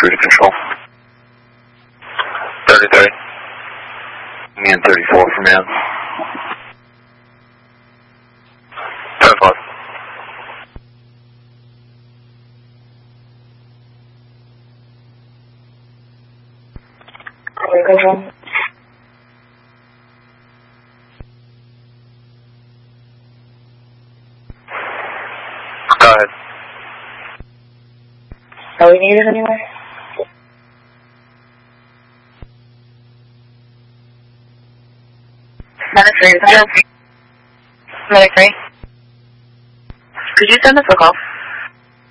to control. 30-30. Me and 34 for man. 10-5. Control. Go ahead. Are we needed anywhere? Medic 3, is that Medic 3? Could you send us a call